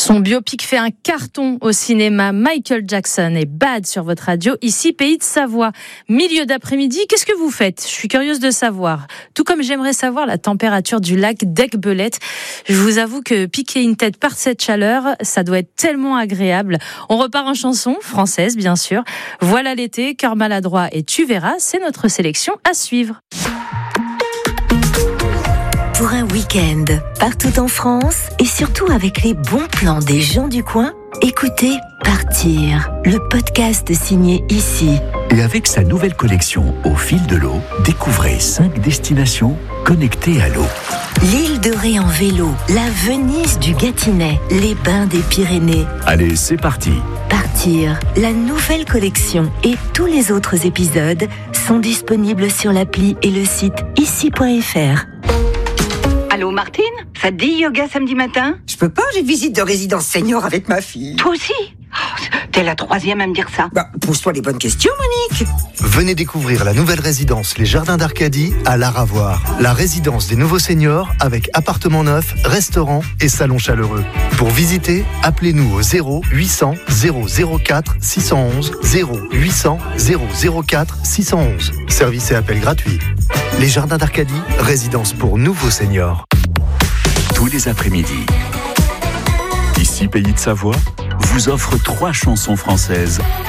Son biopic fait un carton au cinéma. Michael Jackson est Bad sur votre radio. Ici, Pays de Savoie. Milieu d'après-midi, qu'est-ce que vous faites ? Je suis curieuse de savoir. Tout comme j'aimerais savoir la température du lac d'Aiguebelette. Je vous avoue que piquer une tête par cette chaleur, ça doit être tellement agréable. On repart en chanson, française bien sûr. Voilà l'été, Cœur maladroit et Tu verras, c'est notre sélection à suivre. Pour un week-end, partout en France et surtout avec les bons plans des gens du coin, écoutez Partir, le podcast signé Ici. Et avec sa nouvelle collection Au fil de l'eau, découvrez 5 destinations connectées à l'eau. L'île de Ré en vélo, la Venise du Gâtinais, les bains des Pyrénées. Allez, c'est parti. Partir, la nouvelle collection et tous les autres épisodes sont disponibles sur l'appli et le site ici.fr. Allô Martine, ça te dit yoga samedi matin ? Je peux pas, j'ai visite de résidence senior avec ma fille. Toi aussi ? T'es la troisième à me dire ça. Pose-toi les bonnes questions, Monique. Venez découvrir la nouvelle résidence Les Jardins d'Arcadie à Laravoir. La résidence des nouveaux seniors avec appartement neuf, restaurant et salon chaleureux. Pour visiter, appelez-nous au 0800 004 611 0800 004 611. Service et appel gratuit. Les Jardins d'Arcadie, résidence pour nouveaux seniors. Tous les après-midi. Ici, Pays de Savoie vous offre 3 chansons françaises